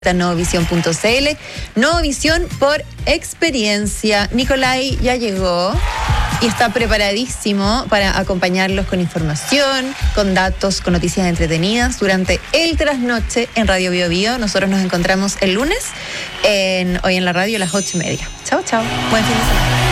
Novovisión.cl, Novovisión por experiencia. Nicolai ya llegó y está preparadísimo para acompañarlos con información, con datos, con noticias entretenidas durante el trasnoche en Radio Bio Bio. Nosotros nos encontramos el lunes hoy en la radio a las 8:30. Chao, chao. Buen fin de semana.